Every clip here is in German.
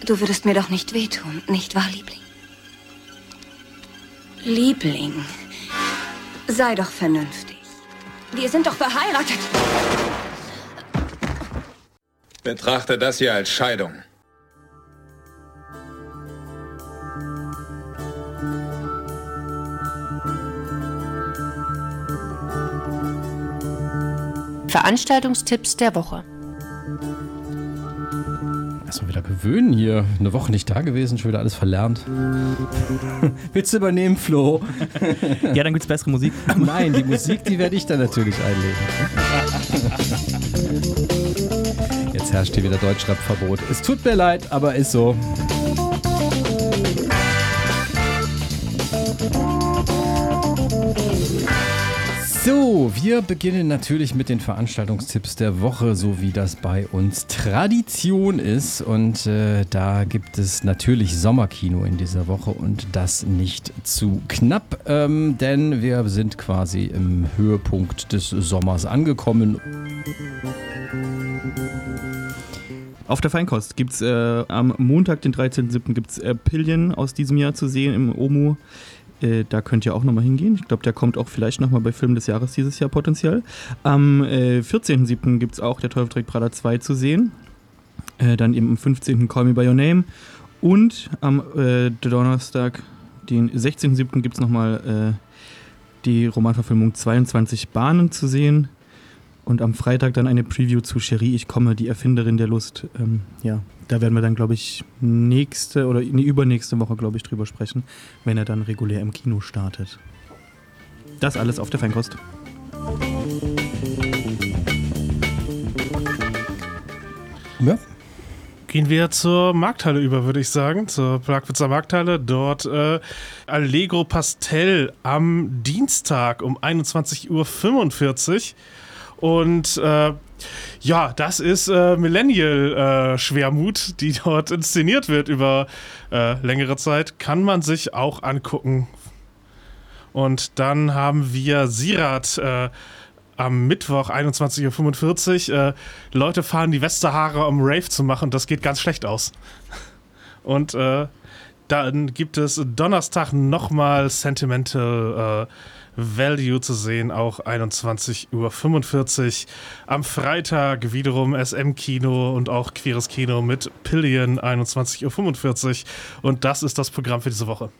Du würdest mir doch nicht wehtun, nicht wahr, Liebling? Liebling, sei doch vernünftig. Wir sind doch verheiratet. Betrachte das hier als Scheidung. Veranstaltungstipps der Woche. Erstmal wieder gewöhnen hier. Eine Woche nicht da gewesen, schon wieder alles verlernt. Willst du übernehmen, Flo? Ja, dann gibt's bessere Musik. Nein, die Musik, die werde ich dann natürlich einlegen. Jetzt herrscht hier wieder Deutschrap-Verbot. Es tut mir leid, aber ist so. So, wir beginnen natürlich mit den Veranstaltungstipps der Woche, so wie das bei uns Tradition ist. Und da gibt es natürlich Sommerkino in dieser Woche und das nicht zu knapp, denn wir sind quasi im Höhepunkt des Sommers angekommen. Auf der Feinkost gibt es am Montag, den 13.07. gibt es Pillion aus diesem Jahr zu sehen im OMU. Da könnt ihr auch nochmal hingehen. Ich glaube, der kommt auch vielleicht nochmal bei Film des Jahres dieses Jahr potenziell. Am 14.07. gibt es auch Der Teufel trägt Prada 2 zu sehen. Dann eben am 15. Call Me By Your Name. Und am Donnerstag, den 16.07. gibt es nochmal die Romanverfilmung 22 Bahnen zu sehen. Und am Freitag dann eine Preview zu Cherie, ich komme, die Erfinderin der Lust. Da werden wir dann, glaube ich, übernächste Woche, glaube ich, drüber sprechen, wenn er dann regulär im Kino startet. Das alles auf der Feinkost. Ja. Gehen wir zur Markthalle über, würde ich sagen, zur Plagwitzer Markthalle. Dort Allegro Pastel am Dienstag um 21.45 Uhr. Und das ist Millennial-Schwermut, die dort inszeniert wird über längere Zeit. Kann man sich auch angucken. Und dann haben wir Sirat am Mittwoch 21.45 Uhr. Leute fahren die Westsahara, um Rave zu machen. Das geht ganz schlecht aus. Und dann gibt es Donnerstag nochmal Sentimental Value zu sehen, auch 21.45 Uhr. Am Freitag wiederum SM-Kino und auch Queeres Kino mit Pillion, 21.45 Uhr. Und das ist das Programm für diese Woche.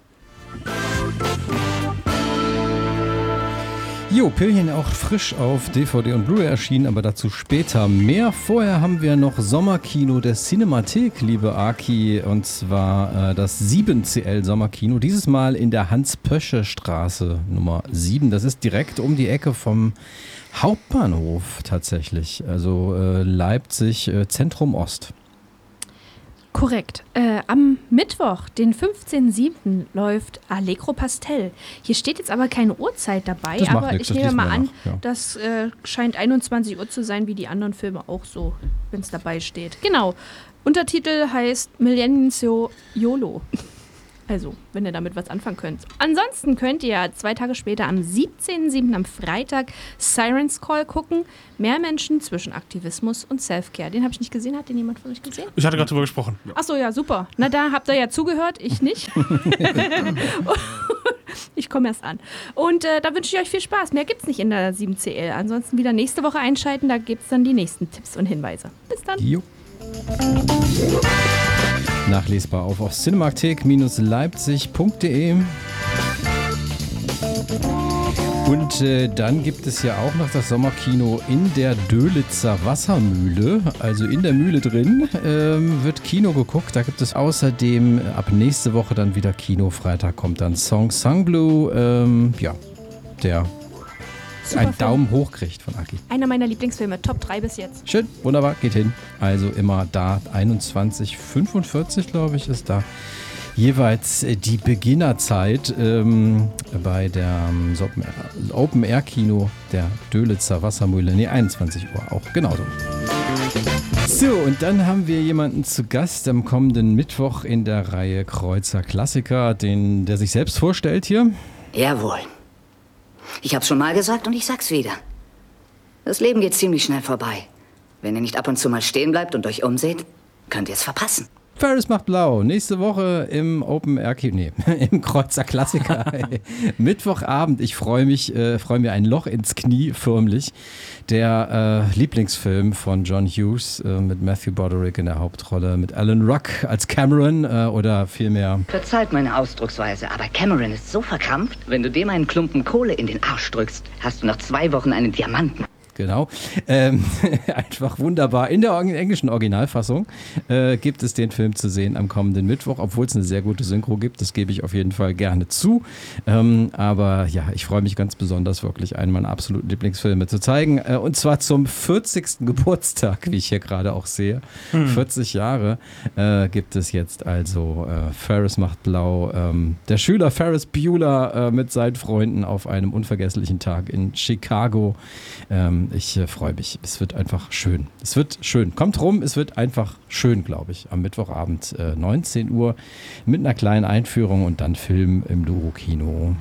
Jo, Pillion auch frisch auf DVD und Blu-ray erschienen, aber dazu später mehr. Vorher haben wir noch Sommerkino der Cinemathek, liebe Aki, und zwar das 7CL Sommerkino, dieses Mal in der Hans-Pösche-Straße Nummer 7. Das ist direkt um die Ecke vom Hauptbahnhof tatsächlich, also Leipzig Zentrum Ost. Korrekt. Am Mittwoch, den 15.07. läuft Allegro Pastel. Hier steht jetzt aber keine Uhrzeit dabei, das aber nix, ich nehme mal an, ja. das scheint 21 Uhr zu sein, wie die anderen Filme auch so, wenn es dabei steht. Genau. Untertitel heißt Millennium YOLO. Also, wenn ihr damit was anfangen könnt. Ansonsten könnt ihr 2 Tage später am 17.07. am Freitag Sirens Call gucken. Mehr Menschen zwischen Aktivismus und Selfcare. Den habe ich nicht gesehen. Hat den jemand von euch gesehen? Ich hatte gerade drüber gesprochen. Achso, ja, super. Na, da habt ihr ja zugehört, ich nicht. Ich komme erst an. Und da wünsche ich euch viel Spaß. Mehr gibt's nicht in der 7CL. Ansonsten wieder nächste Woche einschalten. Da gibt's dann die nächsten Tipps und Hinweise. Bis dann. Jo. Nachlesbar auf cinemathek-leipzig.de. Und dann gibt es ja auch noch das Sommerkino in der Dölitzer Wassermühle. Also in der Mühle drin wird Kino geguckt. Da gibt es außerdem ab nächste Woche dann wieder Kino. Freitag kommt dann Song Blue. Der Super einen Film. Daumen hoch kriegt von Aki. Einer meiner Lieblingsfilme, Top 3 bis jetzt. Schön, wunderbar, geht hin. Also immer da 21:45, glaube ich, ist da jeweils die Beginnerzeit bei der Open-Air-Kino der Dölitzer Wassermühle. 21 Uhr auch, genauso. So, und dann haben wir jemanden zu Gast am kommenden Mittwoch in der Reihe Kreuzer Klassiker, der sich selbst vorstellt hier. Jawohl. Ich hab's schon mal gesagt und ich sag's wieder. Das Leben geht ziemlich schnell vorbei. Wenn ihr nicht ab und zu mal stehen bleibt und euch umseht, könnt ihr es verpassen. Ferris macht blau. Nächste Woche im Open Air im Kreuzer Klassiker. Mittwochabend. Ich freue mir ein Loch ins Knie förmlich. Der Lieblingsfilm von John Hughes mit Matthew Broderick in der Hauptrolle, mit Alan Ruck als Cameron oder vielmehr. Verzeiht meine Ausdrucksweise, aber Cameron ist so verkrampft, wenn du dem einen Klumpen Kohle in den Arsch drückst, hast du nach 2 Wochen einen Diamanten. Genau. Einfach wunderbar. In der englischen Originalfassung gibt es den Film zu sehen am kommenden Mittwoch, obwohl es eine sehr gute Synchro gibt. Das gebe ich auf jeden Fall gerne zu. Aber ja, ich freue mich ganz besonders, wirklich einen meiner absoluten Lieblingsfilme zu zeigen. Und zwar zum 40. Geburtstag, wie ich hier gerade auch sehe. 40 Jahre gibt es jetzt also Ferris macht blau. Der Schüler Ferris Bueller mit seinen Freunden auf einem unvergesslichen Tag in Chicago. Ich freue mich. Es wird einfach schön. Es wird schön. Kommt rum, es wird einfach schön, glaube ich. Am Mittwochabend 19 Uhr mit einer kleinen Einführung und dann Film im Duro-Kino.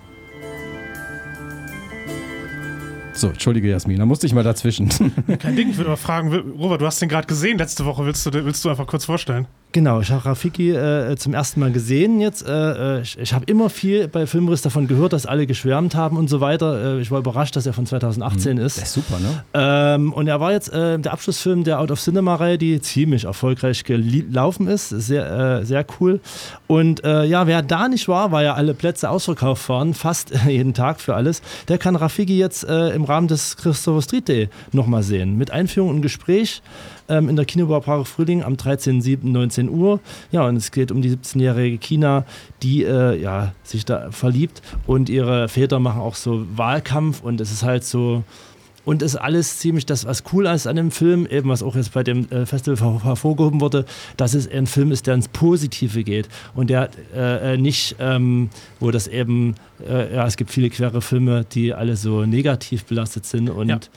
So, entschuldige Jasmin, da musste ich mal dazwischen. Kein Ding, ich würde aber fragen, Robert, du hast den gerade gesehen letzte Woche, willst du einfach kurz vorstellen? Genau, ich habe Rafiki zum ersten Mal gesehen jetzt. Ich habe immer viel bei Filmriss davon gehört, dass alle geschwärmt haben und so weiter. Ich war überrascht, dass er von 2018 ist. Das ist super, ne? Und er war jetzt der Abschlussfilm der Out of Cinema-Reihe, die ziemlich erfolgreich gelaufen ist. Sehr, sehr cool. Und wer da nicht war ja alle Plätze ausverkauft waren, fast jeden Tag für alles, der kann Rafiki jetzt im Rahmen des Christopher Street Day nochmal sehen. Mit Einführung und Gespräch in der Kinobar Prager Frühling am 13.07. 19 Uhr. Ja, und es geht um die 17-jährige Kina, die sich da verliebt und ihre Väter machen auch so Wahlkampf und es ist halt so. Und es ist alles ziemlich das, was cool ist an dem Film, eben was auch jetzt bei dem Festival hervorgehoben wurde, dass es ein Film ist, der ins Positive geht und der nicht, wo das eben, es gibt viele quere Filme, die alle so negativ belastet sind und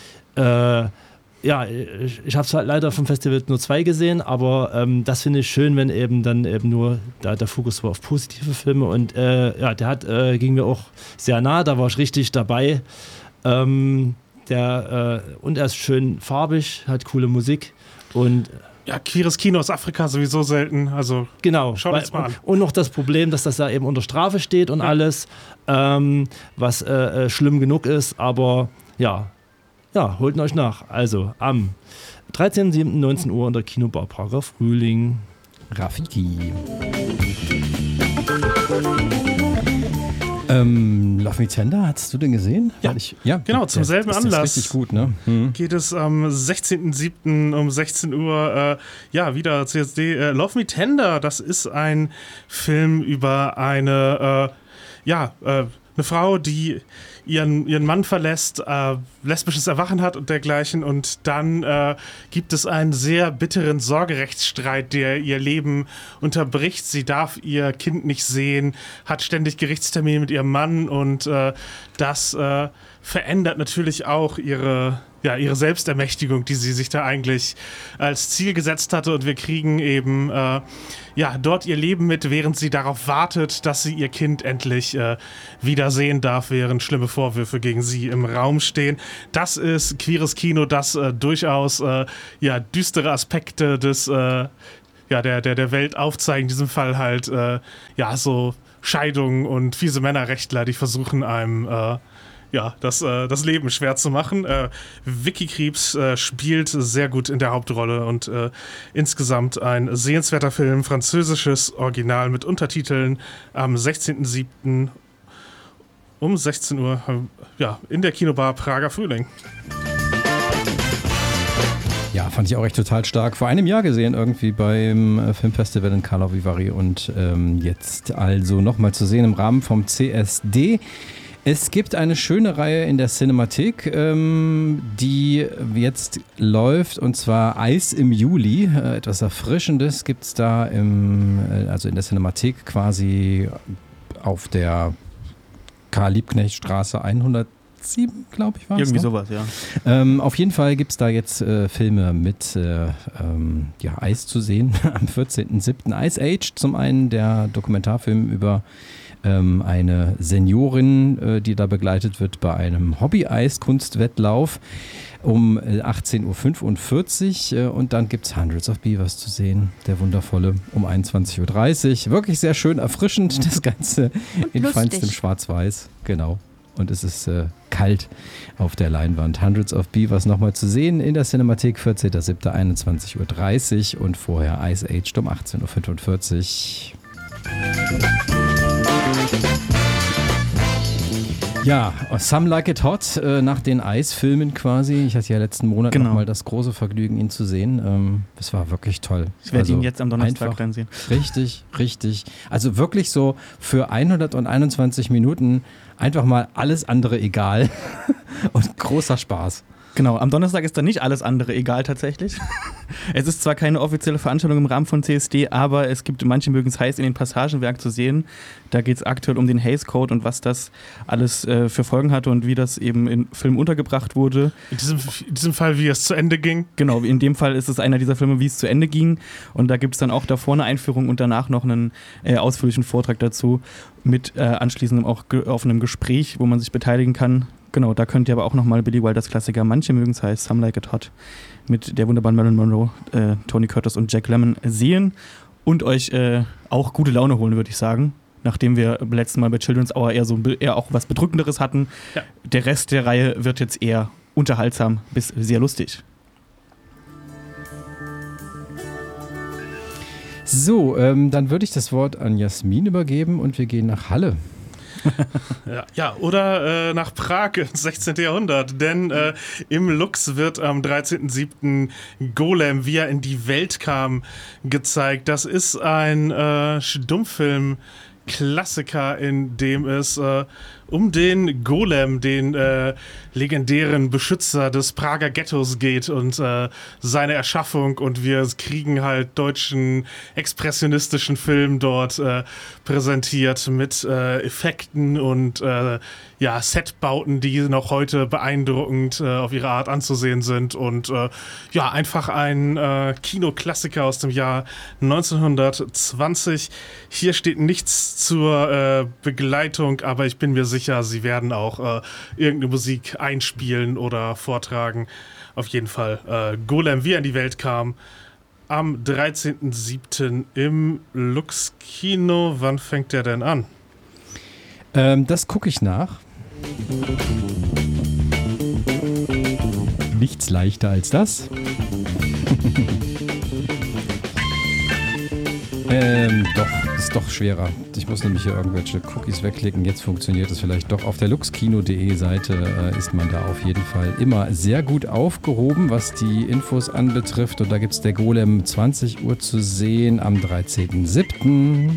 ich habe es halt leider vom Festival nur 2 gesehen, aber das finde ich schön, wenn eben dann eben nur der Fokus war auf positive Filme und der ging mir auch sehr nah, da war ich richtig dabei. Und er ist schön farbig, hat coole Musik und ja, queeres Kino aus Afrika sowieso selten, also genau, schaut uns mal an. Und noch das Problem, dass das da eben unter Strafe steht und alles, was schlimm genug ist, aber ja, holt euch nach. Also am 13.07.19 Uhr in der Kinobar Prager Frühling. Rafiki. Love Me Tender, hast du den gesehen? Ja, genau, zum selben Anlass. Richtig gut, ne? Geht es am 16.07. um 16 Uhr wieder CSD. Love Me Tender, das ist ein Film über eine Frau, die ihren Mann verlässt, lesbisches Erwachen hat und dergleichen und dann gibt es einen sehr bitteren Sorgerechtsstreit, der ihr Leben unterbricht. Sie darf ihr Kind nicht sehen, hat ständig Gerichtstermine mit ihrem Mann und das verändert natürlich auch ihre Selbstermächtigung, die sie sich da eigentlich als Ziel gesetzt hatte und wir kriegen eben dort ihr Leben mit, während sie darauf wartet, dass sie ihr Kind endlich wiedersehen darf, während schlimme Vorwürfe gegen sie im Raum stehen. Das ist queeres Kino, das durchaus düstere Aspekte des der Welt aufzeigen, in diesem Fall halt so Scheidungen und fiese Männerrechtler, die versuchen einem das Leben schwer zu machen. Vicky Krieps spielt sehr gut in der Hauptrolle und insgesamt ein sehenswerter Film, französisches Original mit Untertiteln am 16.07. um 16 Uhr in der Kinobar Prager Frühling. Ja, fand ich auch echt total stark. Vor einem Jahr gesehen irgendwie beim Filmfestival in Karlovy Vary und jetzt also nochmal zu sehen im Rahmen vom CSD. Es gibt eine schöne Reihe in der Cinemathek, die jetzt läuft, und zwar Eis im Juli. Etwas Erfrischendes gibt es da in der Cinemathek quasi auf der Karl-Liebknecht-Straße 110 7, glaube ich, war es. Irgendwie ne? sowas, ja. Auf jeden Fall gibt es da jetzt Filme mit Eis zu sehen am 14.07. Ice Age, zum einen der Dokumentarfilm über eine Seniorin, die da begleitet wird bei einem Hobby-Eis-Kunstwettlauf um 18.45 Uhr und dann gibt es Hundreds of Beavers zu sehen, der wundervolle, um 21.30 Uhr. Wirklich sehr schön erfrischend, das Ganze in feinstem Schwarz-Weiß, genau. Und es ist kalt auf der Leinwand. Hundreds of Beavers nochmal zu sehen in der Cinemathek, 14.07. 21.30 Uhr und vorher Ice Age um 18.45 Uhr. Ja, Some Like It Hot, nach den Eisfilmen quasi. Ich hatte ja letzten Monat nochmal das große Vergnügen, ihn zu sehen. Es war wirklich toll. Ich werde ihn jetzt am Donnerstag dann sehen. Richtig. Also wirklich so für 121 Minuten einfach mal alles andere egal und großer Spaß. Genau, am Donnerstag ist dann nicht alles andere egal tatsächlich. Es ist zwar keine offizielle Veranstaltung im Rahmen von CSD, aber es gibt, manche mögen es heiß, in den Passagenwerk zu sehen. Da geht es aktuell um den Hays Code und was das alles für Folgen hatte und wie das eben in Film untergebracht wurde. In diesem Fall, wie es zu Ende ging? Genau, in dem Fall ist es einer dieser Filme, wie es zu Ende ging. Und da gibt es dann auch davor eine Einführung und danach noch einen ausführlichen Vortrag dazu mit anschließendem auch offenem Gespräch, wo man sich beteiligen kann. Genau, da könnt ihr aber auch nochmal Billy Wilders Klassiker, manche mögen es heiß, Some Like It Hot, mit der wunderbaren Marilyn Monroe, Tony Curtis und Jack Lemmon sehen und euch auch gute Laune holen, würde ich sagen. Nachdem wir beim letzten Mal bei Children's Hour eher auch was Bedrückenderes hatten. Ja. Der Rest der Reihe wird jetzt eher unterhaltsam bis sehr lustig. So, dann würde ich das Wort an Jasmin übergeben und wir gehen nach Halle. Ja, oder nach Prag ins 16. Jahrhundert, denn im Lux wird am 13.07. Golem, wie er in die Welt kam, gezeigt. Das ist ein Stummfilm-Klassiker, in dem es um den Golem, den legendären Beschützer des Prager Ghettos geht und seine Erschaffung, und wir kriegen halt deutschen expressionistischen Film dort präsentiert mit Effekten und Setbauten, die noch heute beeindruckend auf ihre Art anzusehen sind und einfach ein Kinoklassiker aus dem Jahr 1920. Hier steht nichts zur Begleitung, aber ich bin mir sicher, sie werden auch irgendeine Musik einspielen oder vortragen. Auf jeden Fall Golem, wie er in die Welt kam, am 13.07. im Lux Kino. Wann fängt der denn an? Das gucke ich nach. Nichts leichter als das. Ist doch schwerer. Ich muss nämlich hier irgendwelche Cookies wegklicken. Jetzt funktioniert es vielleicht doch. Auf der luxkino.de Seite ist man da auf jeden Fall immer sehr gut aufgehoben, was die Infos anbetrifft. Und da gibt es der Golem 20 Uhr zu sehen am 13.07.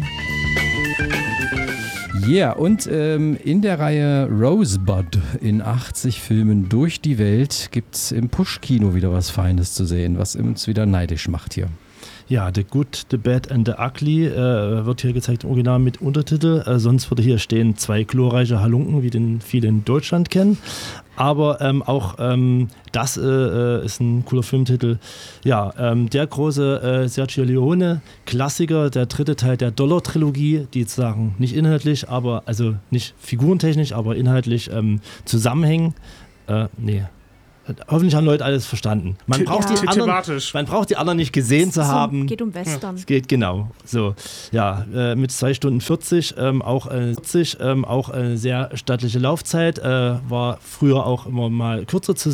Ja, und in der Reihe Rosebud in 80 Filmen durch die Welt gibt es im Push-Kino wieder was Feines zu sehen, was uns wieder neidisch macht hier. Ja, The Good, The Bad and The Ugly wird hier gezeigt im Original mit Untertitel. Sonst würde hier stehen 2 glorreiche Halunken, wie den viele in Deutschland kennen. Aber das ist ein cooler Filmtitel. Ja, der große Sergio Leone Klassiker, der 3. Teil der Dollar-Trilogie, die sozusagen nicht inhaltlich, aber also nicht figurentechnisch, aber inhaltlich zusammenhängen. Hoffentlich haben Leute alles verstanden. Man braucht die anderen nicht gesehen zu haben. Geht um Western. Es geht genau so. Ja, mit 2 Stunden 40, auch eine sehr stattliche Laufzeit. War früher auch immer mal kürzer zu